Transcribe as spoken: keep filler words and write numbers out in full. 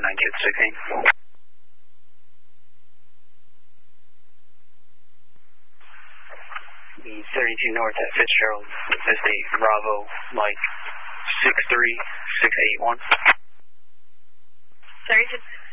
nine kids sixteen. The thirty-two North at Fitzgerald, S eight Bravo, Mike, six three six eight one. thirty-two